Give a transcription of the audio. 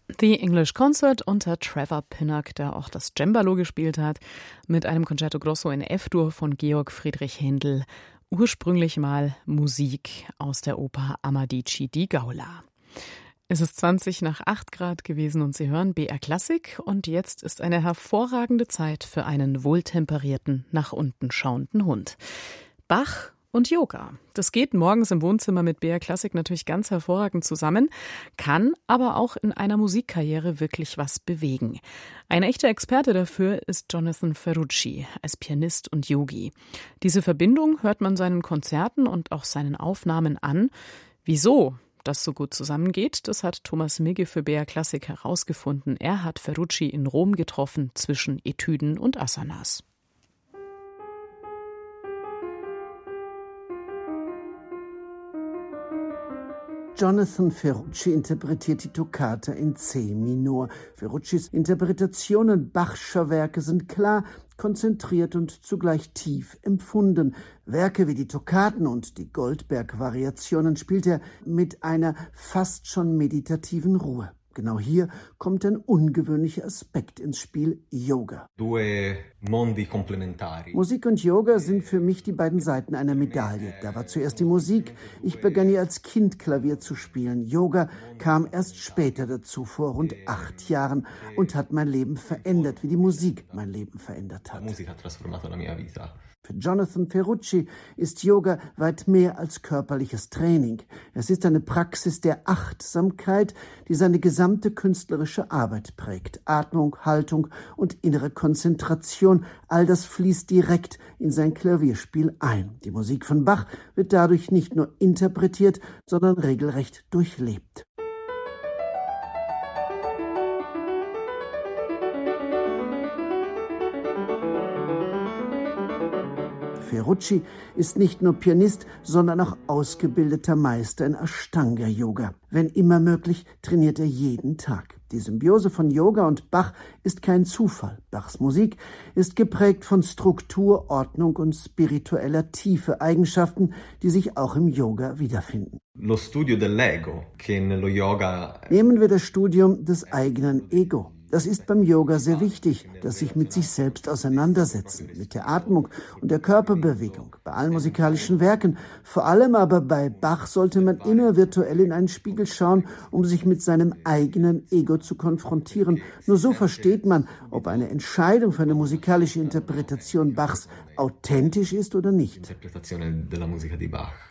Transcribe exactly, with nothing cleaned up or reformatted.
The English Concert unter Trevor Pinnock, der auch das Cembalo gespielt hat, mit einem Concerto Grosso in F-Dur von Georg Friedrich Händel. Ursprünglich mal Musik aus der Oper Amadicci di Gaula. Es ist zwanzig nach acht Grad gewesen und Sie hören B R Klassik und jetzt ist eine hervorragende Zeit für einen wohltemperierten, nach unten schauenden Hund. Bach und Yoga. Das geht morgens im Wohnzimmer mit B R Klassik natürlich ganz hervorragend zusammen, kann aber auch in einer Musikkarriere wirklich was bewegen. Ein echter Experte dafür ist Jonathan Ferrucci als Pianist und Yogi. Diese Verbindung hört man seinen Konzerten und auch seinen Aufnahmen an. Wieso das so gut zusammengeht, das hat Thomas Migge für B R Klassik herausgefunden. Er hat Ferrucci in Rom getroffen zwischen Etüden und Asanas. Jonathan Ferrucci interpretiert die Toccata in C-Minor. Ferruccis Interpretationen Bachscher Werke sind klar, konzentriert und zugleich tief empfunden. Werke wie die Toccaten und die Goldberg-Variationen spielt er mit einer fast schon meditativen Ruhe. Genau hier kommt ein ungewöhnlicher Aspekt ins Spiel: Yoga. Musik und Yoga sind für mich die beiden Seiten einer Medaille. Da war zuerst die Musik. Ich begann ja als Kind Klavier zu spielen. Yoga kam erst später dazu, vor rund acht Jahren, und hat mein Leben verändert, wie die Musik mein Leben verändert hat. Für Jonathan Ferrucci ist Yoga weit mehr als körperliches Training. Es ist eine Praxis der Achtsamkeit, die seine gesamte künstlerische Arbeit prägt. Atmung, Haltung und innere Konzentration, all das fließt direkt in sein Klavierspiel ein. Die Musik von Bach wird dadurch nicht nur interpretiert, sondern regelrecht durchlebt. Ferrucci ist nicht nur Pianist, sondern auch ausgebildeter Meister in Ashtanga-Yoga. Wenn immer möglich, trainiert er jeden Tag. Die Symbiose von Yoga und Bach ist kein Zufall. Bachs Musik ist geprägt von Struktur, Ordnung und spiritueller Tiefe, Eigenschaften, die sich auch im Yoga wiederfinden. Lo studio dell'ego, che nello yoga... Nehmen wir das Studium des eigenen Ego. Das ist beim Yoga sehr wichtig, das sich mit sich selbst auseinandersetzen, mit der Atmung und der Körperbewegung, bei allen musikalischen Werken. Vor allem aber bei Bach sollte man immer virtuell in einen Spiegel schauen, um sich mit seinem eigenen Ego zu konfrontieren. Nur so versteht man, ob eine Entscheidung für eine musikalische Interpretation Bachs authentisch ist oder nicht. Interpretazione della musica di Bach.